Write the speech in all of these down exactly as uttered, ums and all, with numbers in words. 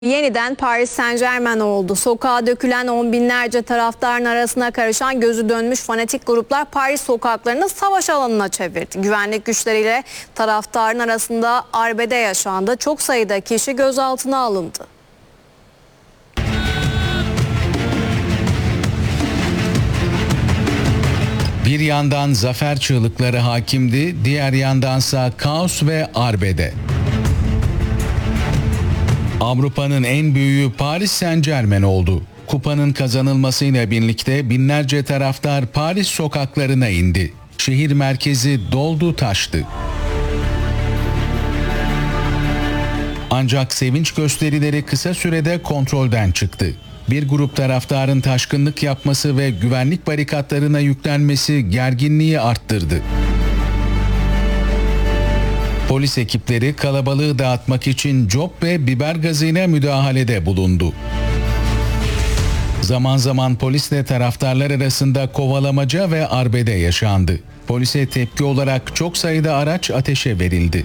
Yeniden Paris Saint-Germain oldu. Sokağa dökülen on binlerce taraftarın arasına karışan gözü dönmüş fanatik gruplar Paris sokaklarını savaş alanına çevirdi. Güvenlik güçleriyle taraftarın arasında arbede yaşandı. Çok sayıda kişi gözaltına alındı. Bir yandan zafer çığlıkları hakimdi, diğer yandansa kaos ve arbede. Avrupa'nın en büyüğü Paris Saint-Germain oldu. Kupanın kazanılmasıyla birlikte binlerce taraftar Paris sokaklarına indi. Şehir merkezi doldu taştı. Ancak sevinç gösterileri kısa sürede kontrolden çıktı. Bir grup taraftarın taşkınlık yapması ve güvenlik barikatlarına yüklenmesi gerginliği arttırdı. Polis ekipleri kalabalığı dağıtmak için cop ve biber gazıyla müdahalede bulundu. Zaman zaman polisle taraftarlar arasında kovalamaca ve arbede yaşandı. Polise tepki olarak çok sayıda araç ateşe verildi.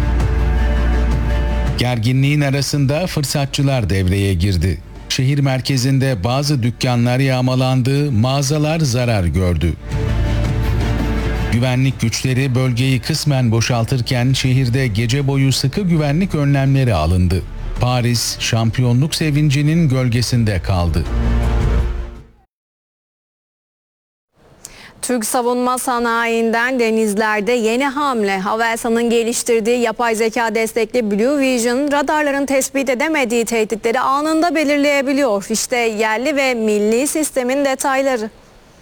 Gerginliğin arasında fırsatçılar devreye girdi. Şehir merkezinde bazı dükkanlar yağmalandı, mağazalar zarar gördü. Güvenlik güçleri bölgeyi kısmen boşaltırken şehirde gece boyu sıkı güvenlik önlemleri alındı. Paris, şampiyonluk sevincinin gölgesinde kaldı. Türk savunma sanayinden denizlerde yeni hamle. Havelsan'ın geliştirdiği yapay zeka destekli Blue Vision radarların tespit edemediği tehditleri anında belirleyebiliyor. İşte yerli ve milli sistemin detayları.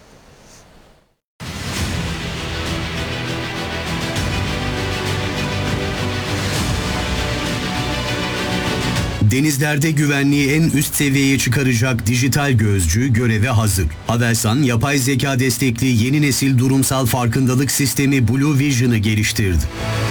Denizlerde güvenliği en üst seviyeye çıkaracak dijital gözcü göreve hazır. Havelsan, yapay zeka destekli yeni nesil durumsal farkındalık sistemi Blue Vision'ı geliştirdi.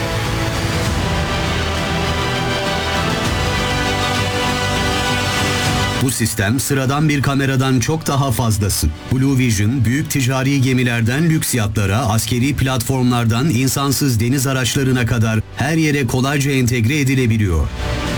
Bu sistem sıradan bir kameradan çok daha fazlası. Blue Vision, büyük ticari gemilerden lüks yatlara, askeri platformlardan insansız deniz araçlarına kadar her yere kolayca entegre edilebiliyor.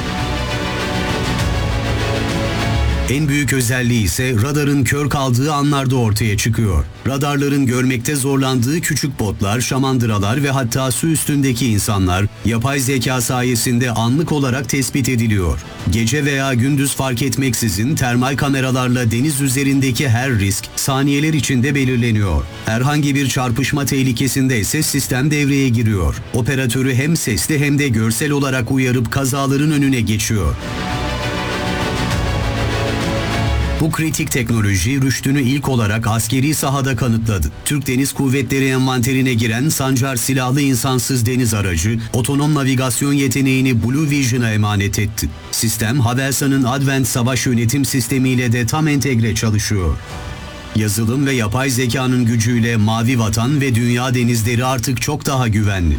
En büyük özelliği ise radarın kör kaldığı anlarda ortaya çıkıyor. Radarların görmekte zorlandığı küçük botlar, şamandıralar ve hatta su üstündeki insanlar yapay zeka sayesinde anlık olarak tespit ediliyor. Gece veya gündüz fark etmeksizin termal kameralarla deniz üzerindeki her risk saniyeler içinde belirleniyor. Herhangi bir çarpışma tehlikesinde ise sistem devreye giriyor. Operatörü hem sesli hem de görsel olarak uyarıp kazaların önüne geçiyor. Bu kritik teknoloji rüştünü ilk olarak askeri sahada kanıtladı. Türk Deniz Kuvvetleri envanterine giren Sancar silahlı insansız deniz aracı, otonom navigasyon yeteneğini Blue Vision'a emanet etti. Sistem, Havelsan'ın Advent savaş yönetim sistemiyle de tam entegre çalışıyor. Yazılım ve yapay zekanın gücüyle Mavi Vatan ve dünya denizleri artık çok daha güvenli.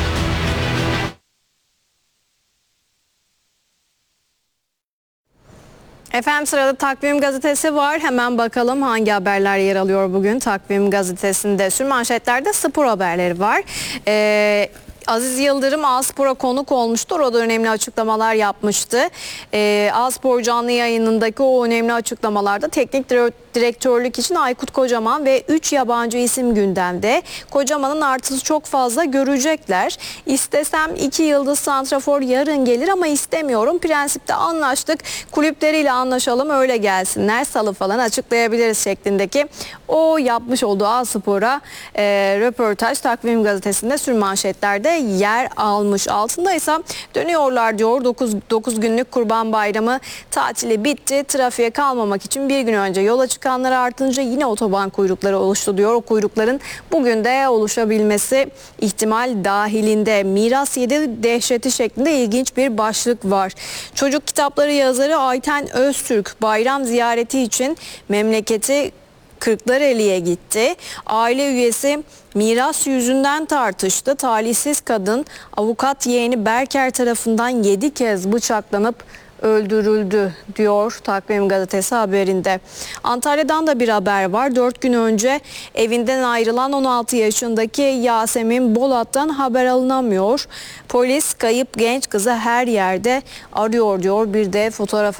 Efendim sırada Takvim Gazetesi var. Hemen bakalım hangi haberler yer alıyor bugün Takvim Gazetesi'nde. Sürmanşetlerde spor haberleri var. Ee, Aziz Yıldırım A-Spor'a konuk olmuştur. O da önemli açıklamalar yapmıştı. Ee, A-Spor canlı yayınındaki o önemli açıklamalarda teknik direktörlük için Aykut Kocaman ve üç yabancı isim gündemde. Kocaman'ın artısı çok fazla görecekler. İstesem iki yıldız santrafor yarın gelir ama istemiyorum. Prensipte anlaştık. Kulüpleriyle anlaşalım öyle gelsinler. Salı falan açıklayabiliriz şeklindeki o yapmış olduğu A-Spor'a e, röportaj Takvim Gazetesi'nde sürmanşetlerde yer almış. Altında ise dönüyorlar diyor. dokuz günlük Kurban Bayramı tatili bitti. Trafiğe kalmamak için bir gün önce yola çıkanlar artınca yine otoban kuyrukları oluştu diyor. O kuyrukların bugün de oluşabilmesi ihtimal dahilinde. Miras yedi dehşeti şeklinde ilginç bir başlık var. Çocuk kitapları yazarı Ayten Öztürk bayram ziyareti için memleketi Kırklareli'ye gitti. Aile üyesi miras yüzünden tartıştı. Talihsiz kadın avukat yeğeni Berker tarafından yedi kez bıçaklanıp öldürüldü diyor Takvim Gazetesi haberinde. Antalya'dan da bir haber var. dört gün önce evinden ayrılan on altı yaşındaki Yasemin Bolat'tan haber alınamıyor. Polis kayıp genç kızı her yerde arıyor diyor. Bir de fotoğrafı